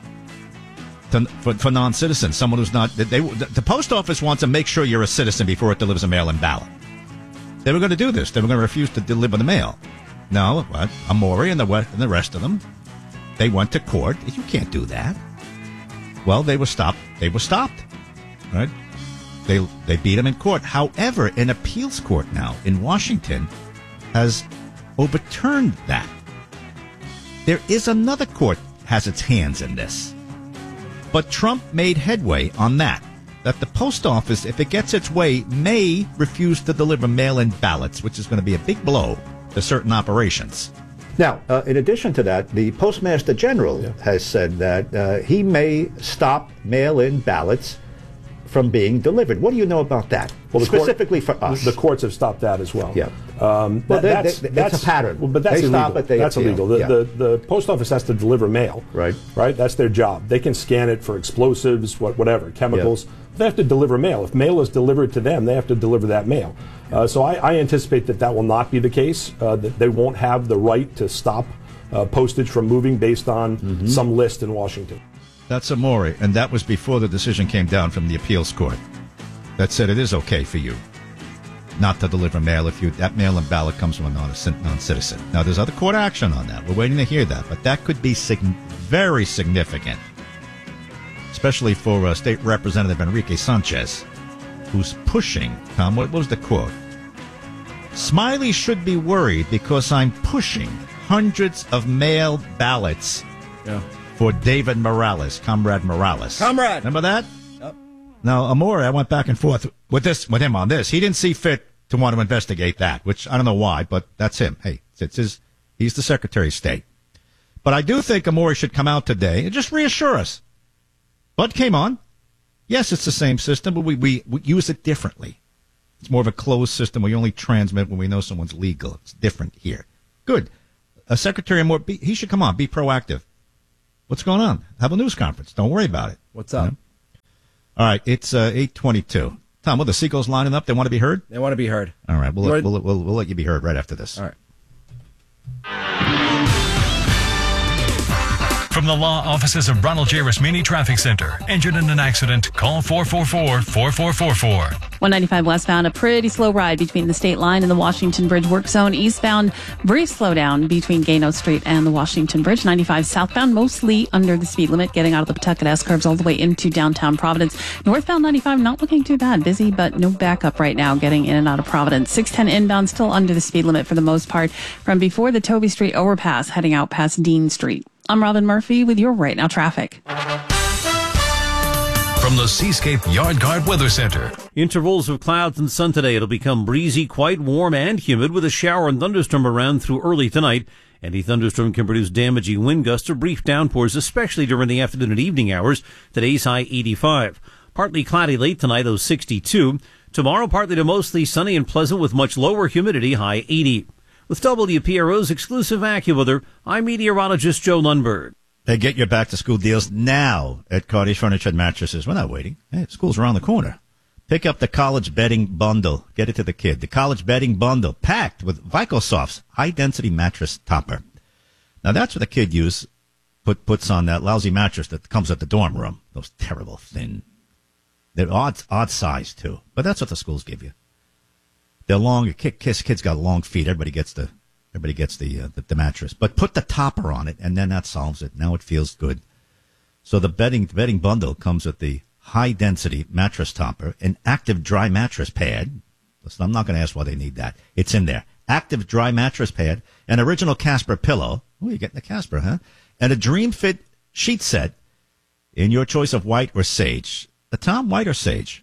for non-citizens, someone who's not... the post office wants to make sure you're a citizen before it delivers a mail-in ballot. They were going to do this. They were going to refuse to deliver the mail. No, Amore and the rest of them, they went to court. You can't do that. Well, they were stopped. Right? They beat him in court. However, an appeals court now in Washington has overturned that. There is another court has its hands in this. But Trump made headway on that the post office, if it gets its way, may refuse to deliver mail-in ballots, which is going to be a big blow to certain operations. Now, in addition to that, the Postmaster General has said that he may stop mail-in ballots from being delivered. What do you know about that? Well, specifically for us, the courts have stopped that as well. Yeah. That's a pattern. Well, but that's they illegal. Stop it, that's illegal. The post office has to deliver mail. Right. That's their job. They can scan it for explosives, whatever, chemicals. Yeah. They have to deliver mail. If mail is delivered to them, they have to deliver that mail. So I anticipate that will not be the case. That they won't have the right to stop postage from moving based on some list in Washington. That's Amore, and that was before the decision came down from the appeals court that said it is okay for you not to deliver mail if that mail-in ballot comes from a non-citizen. Now, there's other court action on that. We're waiting to hear that, but that could be very significant, especially for State Representative Enrique Sanchez, who's pushing, Tom, what was the quote? Smiley should be worried because I'm pushing hundreds of mail ballots for David Morales, Comrade Morales. Comrade! Remember that? Yep. Now, Amore, I went back and forth with him on this. He didn't see fit to want to investigate that, which I don't know why, but that's him. Hey, he's the Secretary of State. But I do think Amore should come out today and just reassure us. Bud came on. Yes, it's the same system, but we use it differently. It's more of a closed system where you only transmit when we know someone's legal. It's different here. Good. Secretary Moore, he should come on, be proactive. What's going on? Have a news conference. Don't worry about it. What's up? All right, it's 8:22. Tom, the Seagulls lining up? They want to be heard? They want to be heard. All right, we'll let you be heard right after this. All right. From the law offices of Ronald J. Rasmini Traffic Center. Injured in an accident? Call 444-4444. 195 westbound, a pretty slow ride between the state line and the Washington Bridge work zone. Eastbound, brief slowdown between Gano Street and the Washington Bridge. 95 southbound, mostly under the speed limit, getting out of the Pawtucket S-curves all the way into downtown Providence. Northbound 95, not looking too bad. Busy, but no backup right now, getting in and out of Providence. 610 inbound, still under the speed limit for the most part, from before the Toby Street overpass, heading out past Dean Street. I'm Robin Murphy with your Right Now traffic. From the Seascape Yard Guard Weather Center. Intervals of clouds and sun today. It'll become breezy, quite warm and humid with a shower and thunderstorm around through early tonight. Any thunderstorm can produce damaging wind gusts or brief downpours, especially during the afternoon and evening hours. Today's high 85. Partly cloudy late tonight, 62. Tomorrow, partly to mostly sunny and pleasant with much lower humidity, high 80. With WPRO's exclusive AccuWeather, I'm meteorologist Joe Lundberg. Hey, get your back-to-school deals now at Cardi's Furniture and Mattresses. We're not waiting. Hey, school's around the corner. Pick up the college bedding bundle. Get it to the kid. The college bedding bundle, packed with VicoSoft's high-density mattress topper. Now, that's what the kid puts on that lousy mattress that comes at the dorm room. Those terrible thin. They're odd size, too. But that's what the schools give you. They're long. Kids got long feet. Everybody gets the mattress. But put the topper on it, and then that solves it. Now it feels good. So the bedding bundle comes with the high-density mattress topper, an active dry mattress pad. Listen, I'm not going to ask why they need that. It's in there. Active dry mattress pad, an original Casper pillow. Oh, you're getting the Casper, huh? And a Dream Fit sheet set in your choice of white or sage. Tom, white or sage?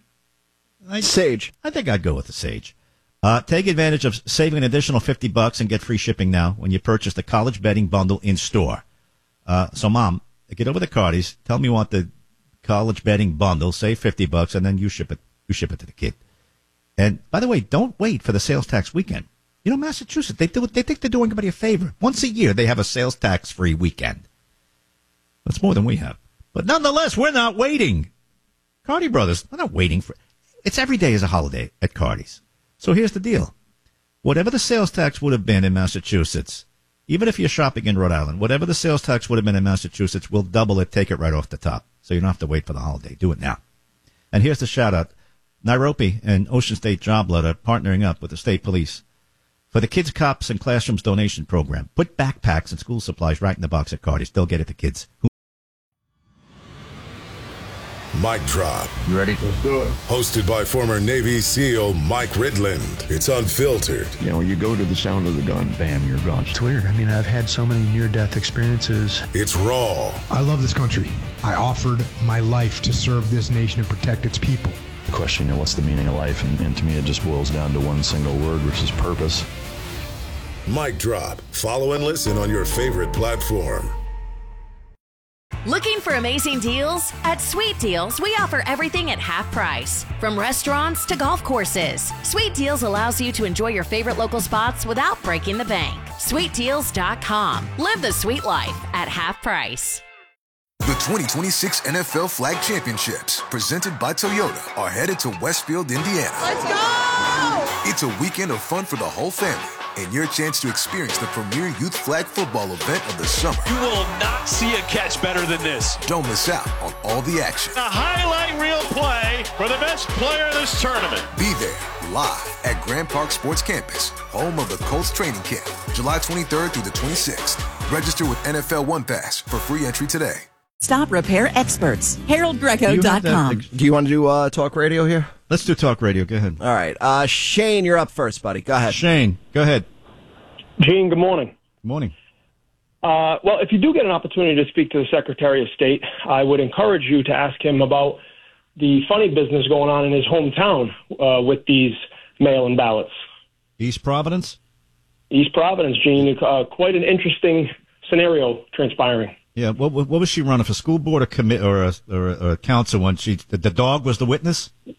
Sage. I think I'd go with the sage. Take advantage of saving an additional $50 and get free shipping now when you purchase the college bedding bundle in store. So, Mom, get over to Cardi's. Tell me you want the college bedding bundle. Save $50, and then you ship it. You ship it to the kid. And by the way, don't wait for the sales tax weekend. You know, Massachusetts, they think they're doing everybody a favor. Once a year, they have a sales tax free weekend. That's more than we have. But nonetheless, we're not waiting. Cardi Brothers, we're not waiting for. It's every day is a holiday at Cardi's. So here's the deal. Whatever the sales tax would have been in Massachusetts, even if you're shopping in Rhode Island, whatever the sales tax would have been in Massachusetts, we'll double it, take it right off the top. So you don't have to wait for the holiday. Do it now. And here's the shout-out. Nairobi and Ocean State Job-Lot are partnering up with the state police for the Kids, Cops, and Classrooms donation program. Put backpacks and school supplies right in the box at Cardi's. They'll get it to kids. Mic Drop. You ready? Let's do it. Hosted by former Navy SEAL Mike Ridland. It's unfiltered. You know, you go to the sound of the gun, bam, you're gone. It's weird. I mean, I've had so many near-death experiences. It's raw. I love this country. I offered my life to serve this nation and protect its people. The question, you know, what's the meaning of life? And to me, it just boils down to one single word, which is purpose. Mic Drop. Follow and listen on your favorite platform. Looking for amazing deals? At Sweet Deals, we offer everything at half price. From restaurants to golf courses, Sweet Deals allows you to enjoy your favorite local spots without breaking the bank. SweetDeals.com. Live the sweet life at half price. The 2026 NFL Flag Championships, presented by Toyota, are headed to Westfield, Indiana. Let's go! It's a weekend of fun for the whole family, and your chance to experience the premier youth flag football event of the summer. You will not see a catch better than this. Don't miss out on all the action. A highlight reel play for the best player of this tournament. Be there, live at Grand Park Sports Campus, home of the Colts training camp, July 23rd through the 26th. Register with NFL One Pass for free entry today. Stop Repair Experts, HaroldGreco.com. Do you want to do talk radio here? Let's do talk radio. Go ahead. All right. Shane, you're up first, buddy. Go ahead. Shane, go ahead. Gene, good morning. Good morning. Well, if you do get an opportunity to speak to the Secretary of State, I would encourage you to ask him about the funny business going on in his hometown with these mail-in ballots. East Providence? East Providence, Gene. Quite an interesting scenario transpiring. Yeah, what was she running for? School board or a council when the dog was the witness?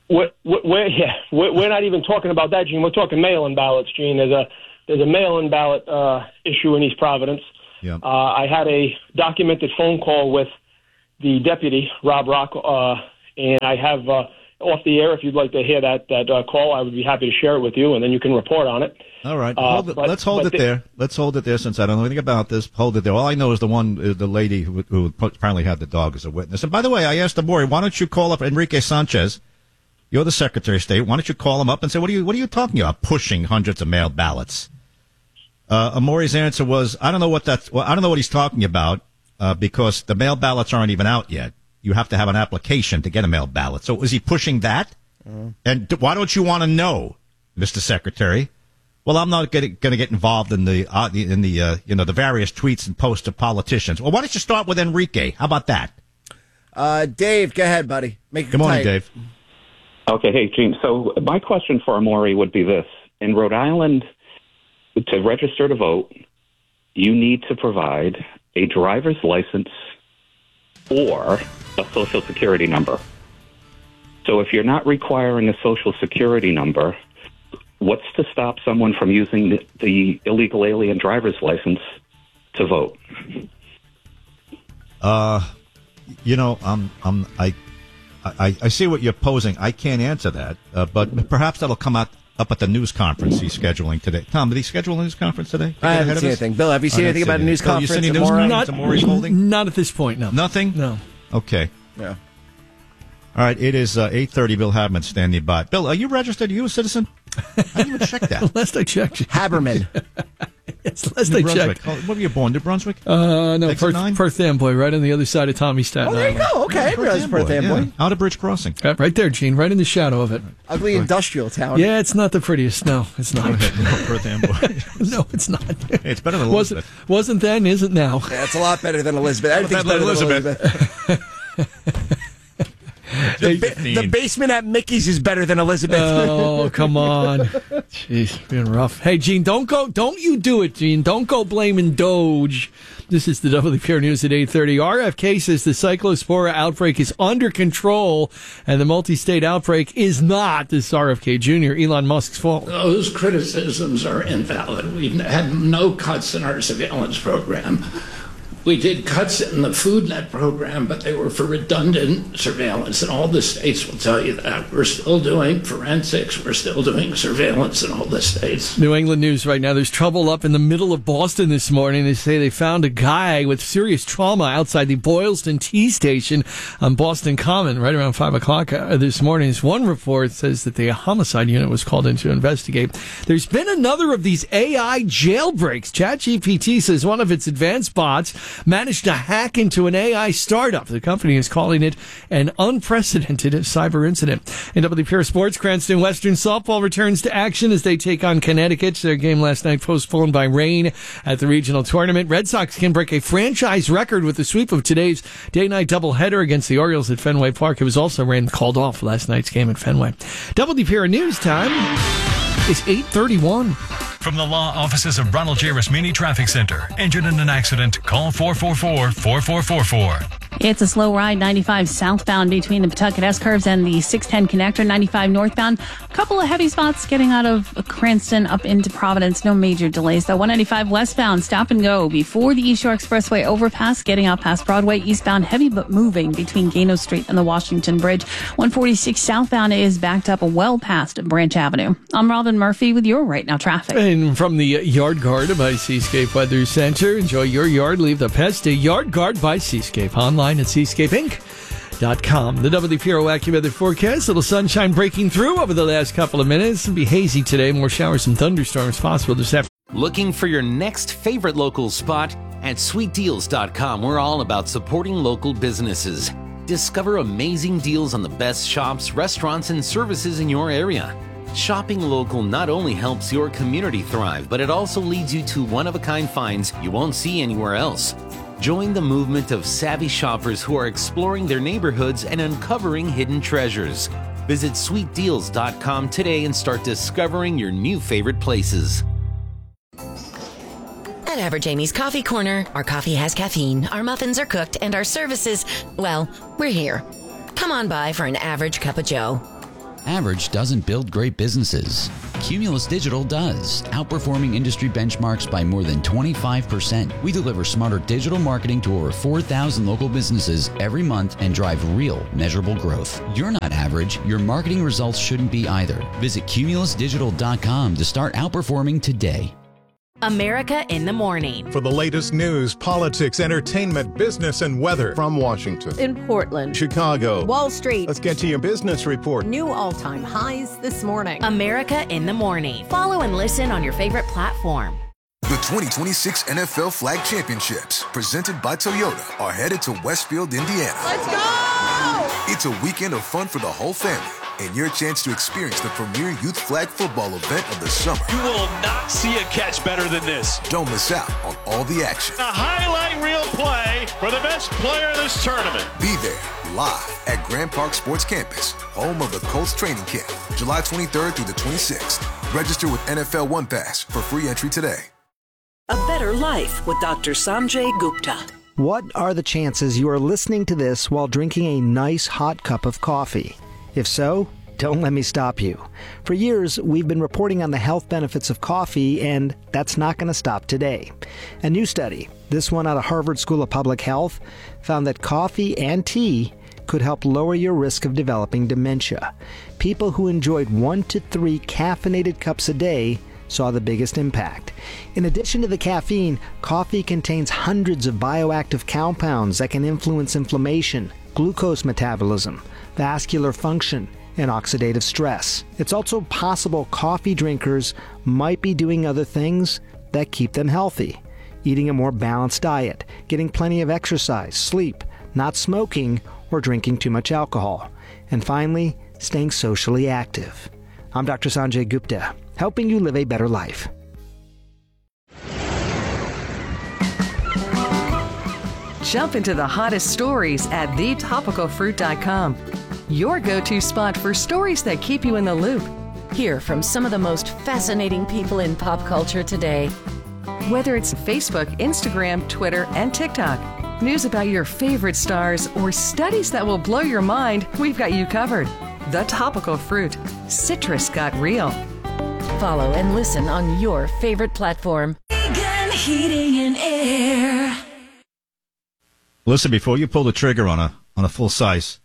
We're not even talking about that, Gene. We're talking mail-in ballots, Gene. There's a mail-in ballot issue in East Providence. Yeah. I had a documented phone call with the deputy, Rob Rock, and I have off the air, if you'd like to hear that call, I would be happy to share it with you, and then you can report on it. All right. Let's hold it there. Let's hold it there since I don't know anything about this. Hold it there. All I know is the lady who apparently had the dog as a witness. And by the way, I asked Amaury, why don't you call up Enrique Sanchez? You're the Secretary of State. Why don't you call him up and say, what are you talking about, pushing hundreds of mail ballots? Amaury's answer was, I don't know what he's talking about, because the mail ballots aren't even out yet. You have to have an application to get a mail ballot. So is he pushing that? And why don't you want to know, Mr. Secretary? Well, I'm not going to get involved in the various tweets and posts of politicians. Well, why don't you start with Enrique? How about that? Dave, go ahead, buddy. Good morning, Dave. Okay, hey, Gene. So my question for Amaury would be this. In Rhode Island, to register to vote, you need to provide a driver's license or a Social Security number. So if you're not requiring a Social Security number, what's to stop someone from using the illegal alien driver's license to vote? I see what you're posing. I can't answer that, but perhaps that'll come up at the news conference he's scheduling today. Tom, did he schedule a news conference today? I haven't seen anything. Bill, have you seen anything about a news conference? You seen any news conference Amaury's holding? Not at this point, no. Nothing? No. Okay. Yeah. All right, it is 8:30. Bill Haberman standing by. Bill, are you registered? Are you a citizen? I didn't even check that. Last I checked. Haberman. Yes, last I checked. What were you born, New Brunswick? No, Perth Amboy, right on the other side of Tommy Staten Island. Oh, there you go. Okay, I realize Perth Amboy. Yeah. Out of Bridge Crossing. Right there, Gene, right in the shadow of it. Ugly industrial town. Yeah, it's not the prettiest. No, it's not. Perth Amboy. No, it's not. Hey, it's better than Elizabeth. Wasn't then, isn't now. Yeah, it's a lot better than Elizabeth. Everything's better than Elizabeth. The basement at Mickey's is better than Elizabeth. Oh, come on. Jeez, being rough. Hey, Gene, don't you do it, Gene. Don't go blaming Doge. This is the WPR News at 8:30. RFK says the Cyclospora outbreak is under control, and the multi-state outbreak is not, this is RFK Jr., Elon Musk's fault. Those criticisms are invalid. We've had no cuts in our surveillance program. We did cuts in the FoodNet program, but they were for redundant surveillance, and all the states will tell you that. We're still doing forensics. We're still doing surveillance in all the states. New England News right now. There's trouble up in the middle of Boston this morning. They say they found a guy with serious trauma outside the Boylston T station on Boston Common right around 5 o'clock this morning. One report says that the homicide unit was called in to investigate. There's been another of these AI jailbreaks. ChatGPT says one of its advanced bots managed to hack into an AI startup. The company is calling it an unprecedented cyber incident. In WPR Sports, Cranston Western softball returns to action as they take on Connecticut. Their game last night postponed by rain at the regional tournament. Red Sox can break a franchise record with the sweep of today's day-night doubleheader against the Orioles at Fenway Park. It was also rain called off last night's game at Fenway. WPR News time is 8:31. From the law offices of Ronald J. Rasmini Traffic Center. Injured in an accident? Call 444-4444. It's a slow ride, 95 southbound between the Pawtucket S-curves and the 610 connector, 95 northbound. A couple of heavy spots getting out of Cranston up into Providence. No major delays, though. 195 westbound, stop and go before the East Shore Expressway overpass, getting out past Broadway. Eastbound, heavy but moving between Gano Street and the Washington Bridge. 146 southbound is backed up well past Branch Avenue. I'm Robin Murphy with your Right Now traffic. And from the Yard Guard by Seascape Weather Center, enjoy your yard, leave the pest. A Yard Guard by Seascape. Online at seascapeinc.com. The WPRO AccuWeather forecast. Little sunshine breaking through over the last couple of minutes. It'll be hazy today. More showers and thunderstorms possible this afternoon. Looking for your next favorite local spot? At SweetDeals.com, we're all about supporting local businesses. Discover amazing deals on the best shops, restaurants, and services in your area. Shopping local not only helps your community thrive, but it also leads you to one-of-a-kind finds you won't see anywhere else. Join the movement of savvy shoppers who are exploring their neighborhoods and uncovering hidden treasures. Visit SweetDeals.com today and start discovering your new favorite places. At Average Amy's Coffee Corner, our coffee has caffeine, our muffins are cooked, and our services, well, we're here. Come on by for an average cup of joe. Average doesn't build great businesses. Cumulus Digital does, outperforming industry benchmarks by more than 25%. We deliver smarter digital marketing to over 4,000 local businesses every month and drive real, measurable growth. You're not average. Your marketing results shouldn't be either. Visit cumulusdigital.com to start outperforming today. America in the Morning. For the latest news, politics, entertainment, business, and weather. From Washington, in Portland, Chicago, Wall Street. Let's get to your business report. New all-time highs this morning. America in the Morning. Follow and listen on your favorite platform. The 2026 NFL Flag Championships, presented by Toyota, are headed to Westfield, Indiana. Let's go! It's a weekend of fun for the whole family, and your chance to experience the premier youth flag football event of the summer. You will not see a catch better than this. Don't miss out on all the action. A highlight reel play for the best player in this tournament. Be there live at Grand Park Sports Campus, home of the Colts training camp, July 23rd through the 26th. Register with NFL One Pass for free entry today. A Better Life with Dr. Sanjay Gupta. What are the chances you are listening to this while drinking a nice hot cup of coffee? If so, don't let me stop you. For years, we've been reporting on the health benefits of coffee, and that's not going to stop today. A new study, this one out of Harvard School of Public Health, found that coffee and tea could help lower your risk of developing dementia. People who enjoyed 1 to 3 caffeinated cups a day saw the biggest impact. In addition to the caffeine, coffee contains hundreds of bioactive compounds that can influence inflammation, glucose metabolism, vascular function, and oxidative stress. It's also possible coffee drinkers might be doing other things that keep them healthy. Eating a more balanced diet, getting plenty of exercise, sleep, not smoking, or drinking too much alcohol. And finally, staying socially active. I'm Dr. Sanjay Gupta, helping you live a better life. Jump into the hottest stories at thetopicalfruit.com. Your go-to spot for stories that keep you in the loop. Hear from some of the most fascinating people in pop culture today. Whether it's Facebook, Instagram, Twitter, and TikTok, news about your favorite stars, or studies that will blow your mind, we've got you covered. The Topical Fruit. Citrus got real. Follow and listen on your favorite platform. Heating and Air. Listen, before you pull the trigger on a full-size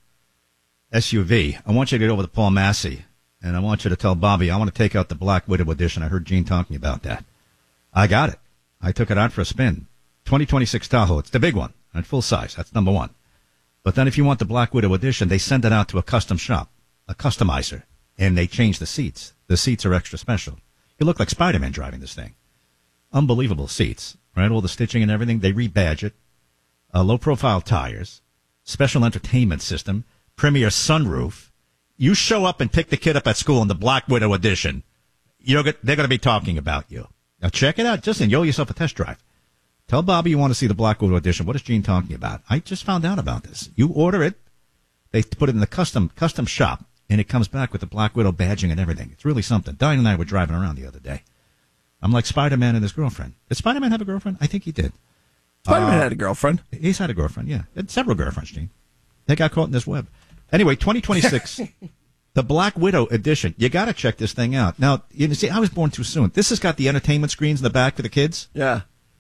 SUV, I want you to get over to Paul Massey, and I want you to tell Bobby, I want to take out the Black Widow edition. I heard Gene talking about that. I got it. I took it out for a spin. 2026 Tahoe. It's the big one, at full size. That's number one. But then if you want the Black Widow edition, they send it out to a custom shop, a customizer, and they change the seats. The seats are extra special. You look like Spider-Man driving this thing. Unbelievable seats, right? All the stitching and everything. They rebadge it. Low-profile tires, special entertainment system, premier sunroof. You show up and pick the kid up at school in the Black Widow edition, they're going to be talking about you. Now check it out. Just enjoy yourself a test drive. Tell Bobby you want to see the Black Widow edition. What is Gene talking about? I just found out about this. You order it. They put it in the custom shop, and it comes back with the Black Widow badging and everything. It's really something. Diane and I were driving around the other day. I'm like Spider-Man and his girlfriend. Did Spider-Man have a girlfriend? I think he did. Spider-Man had a girlfriend. He's had a girlfriend, yeah. Had several girlfriends, Gene. They got caught in this web. Anyway, 2026, the Black Widow edition. You got to check this thing out. Now, you see, I was born too soon. This has got the entertainment screens in the back for the kids. Yeah.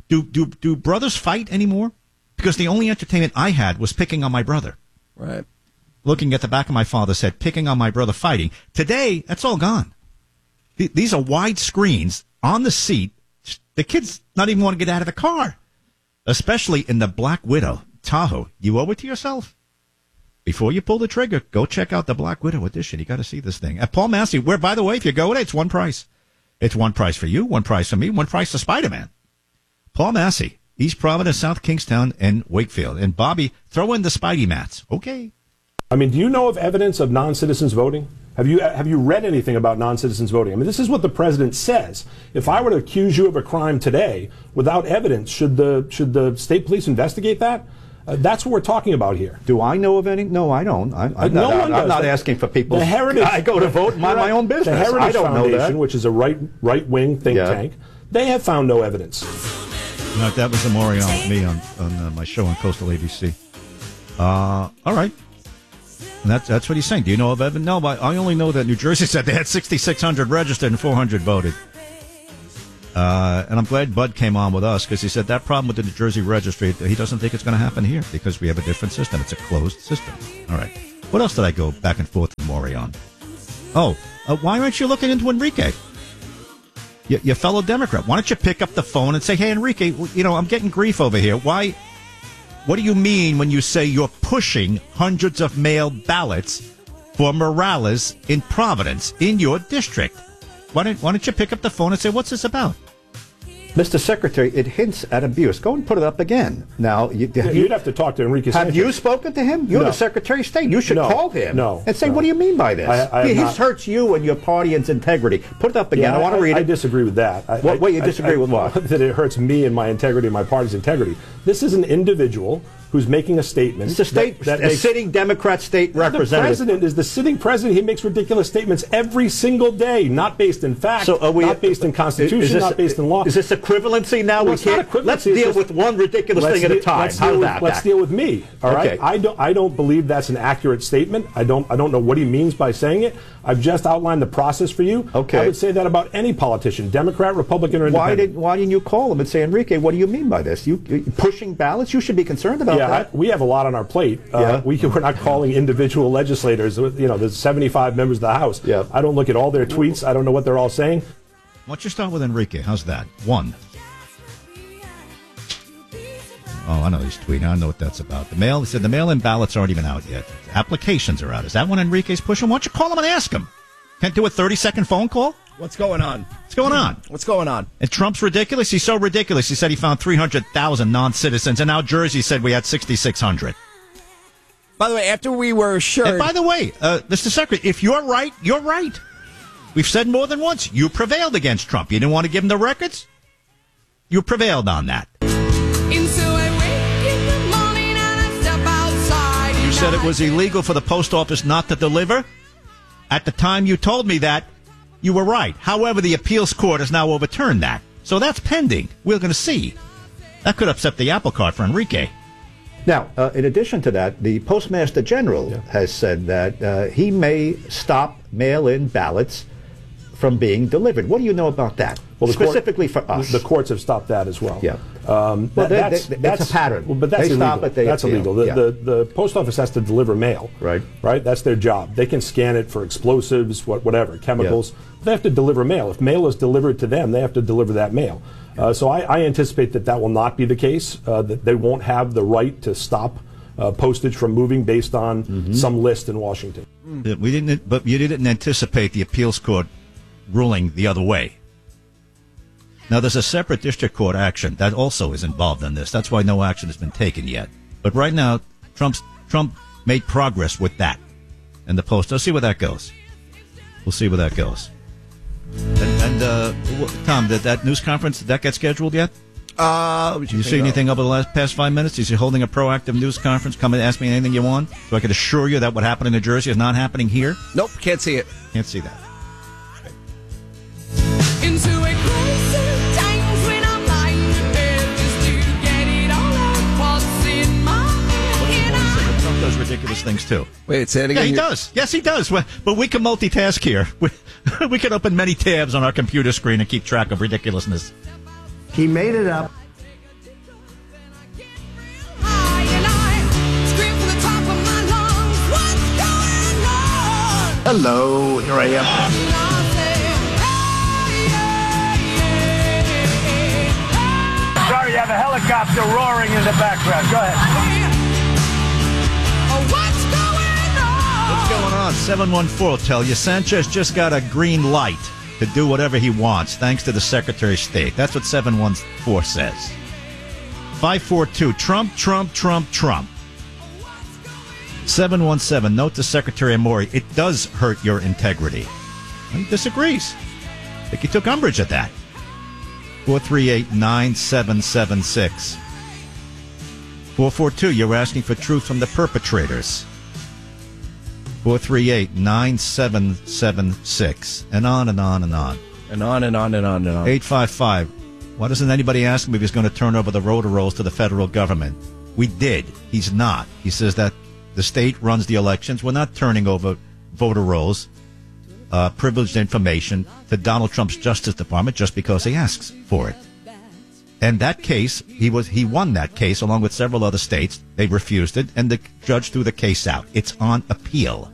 Do brothers fight anymore? Because the only entertainment I had was picking on my brother. Right. Looking at the back of my father's head, picking on my brother, fighting. Today, that's all gone. These are wide screens on the seat. The kids not even want to get out of the car. Especially in the Black Widow Tahoe. You owe it to yourself. Before you pull the trigger, go check out the Black Widow edition. You got to see this thing. At Paul Massey, where, by the way, if you go there, it's one price. It's one price for you, one price for me, one price for Spider-Man. Paul Massey, East Providence, South Kingstown, and Wakefield. And Bobby, throw in the Spidey mats. Okay. I mean, do you know of evidence of non-citizens voting? Have you read anything about non-citizens voting? I mean, this is what the president says. If I were to accuse you of a crime today without evidence, should the state police investigate that? That's what we're talking about here. Do I know of any? No, I don't. I'm not asking for people. The Heritage, I go to vote, mind my own business. The Heritage I don't Foundation, know that. which is a right-wing think tank, they have found no evidence. No, that was Amore on me on my show on Coastal ABC. All right. And that's what he's saying. Do you know of evidence? No, but I only know that New Jersey said they had 6,600 registered and 400 voted. And I'm glad Bud came on with us because he said that problem with the New Jersey registry, he doesn't think it's going to happen here because we have a different system. It's a closed system. All right. What else did I go back and forth with Maury on? Oh, why aren't you looking into Enrique? Your fellow Democrat. Why don't you pick up the phone and say, hey, Enrique, I'm getting grief over here. Why? What do you mean when you say you're pushing hundreds of mail ballots for Morales in Providence, in your district? Why don't you pick up the phone and say, what's this about? Mr. Secretary, it hints at abuse. Go and put it up again. Now, you'd have to talk to Enrique Sanchez. Have you spoken to him? You're the Secretary of State. You should call him and say, what do you mean by this? He hurts you and your party and its integrity. Put it up again. I want to read it. I disagree with that. What you disagree with what? That it hurts me and my integrity and my party's integrity. This is an individual who's making a statement. It's a sitting Democrat state representative. The president is the sitting president. He makes ridiculous statements every single day, not based in fact, not based in Constitution, not based in law. Is this equivalency now? Well, let's deal with one ridiculous thing at a time. Let's deal with me. All right. I don't believe that's an accurate statement. I don't know what he means by saying it. I've just outlined the process for you. Okay. I would say that about any politician, Democrat, Republican, or Independent. Why didn't you call him and say, Enrique, what do you mean by this? You pushing ballots? You should be concerned about that. We have a lot on our plate. We're not calling individual legislators. There's 75 members of the House. Yeah. I don't look at all their tweets. I don't know what they're all saying. Why don't you start with Enrique? How's that? One. Oh, I know he's tweeting. I know what that's about. He said the mail-in ballots aren't even out yet. Applications are out. Is that when Enrique's pushing? Why don't you call him and ask him? Can't do a 30-second phone call? What's going on? What's going on? What's going on? And Trump's ridiculous? He's so ridiculous. He said he found 300,000 non-citizens, and now Jersey said we had 6,600. By the way, after we were assured... And by the way, Mr. Secretary, if you're right, you're right. We've said more than once, you prevailed against Trump. You didn't want to give him the records? You prevailed on that. You said it was illegal for the post office not to deliver. At the time you told me that, you were right. However, the appeals court has now overturned that. So that's pending. We're going to see. That could upset the apple cart for Enrique. Now, in addition to that, the Postmaster General has said that he may stop mail-in ballots from being delivered. What do you know about that? Well, specifically for us. The courts have stopped that as well. Yeah. That's a pattern. Well, but that's they illegal. Stop it, that's illegal. The post office has to deliver mail. Right. That's their job. They can scan it for explosives, whatever, chemicals. Yeah. They have to deliver mail. If mail is delivered to them, they have to deliver that mail. So I anticipate that will not be the case. That they won't have the right to stop postage from moving based on some list in Washington. But you didn't anticipate the appeals court ruling the other way. Now, there's a separate district court action that also is involved in this. That's why no action has been taken yet. But right now, Trump made progress with that in the post. Let's see where that goes. We'll see where that goes. And Tom, did that news conference, did that get scheduled yet? Did you see anything over the past 5 minutes? Is he holding a proactive news conference? Come and ask me anything you want, so I can assure you that what happened in New Jersey is not happening here? Nope, can't see it. Can't see that. Into a closer times when I'm lying in bed just to get it all out what's in my head. Trump does ridiculous things too. Wait, say it again. Yeah, he does. Yes, he does. But we can multitask here. We can open many tabs on our computer screen and keep track of ridiculousness. He made it up. Hello, here I am. Sorry, you have a helicopter roaring in the background. Go ahead. What's going on? 714 will tell you. Sanchez just got a green light to do whatever he wants, thanks to the Secretary of State. That's what 714 says. 542, Trump, Trump, Trump, Trump. 717, note to Secretary Maury, it does hurt your integrity. He disagrees. I think he took umbrage at that. 438-9776. 442, you're asking for truth from the perpetrators. 438-9776. And on and on and on. And on and on and on and on. 855. Why doesn't anybody ask him if he's going to turn over the rotor rolls to the federal government? We did. He's not. He says that The state runs the elections. We're not turning over voter rolls, privileged information to Donald Trump's Justice Department just because he asks for it. And that case, he won that case along with several other states. They refused it, and the judge threw the case out. It's on appeal.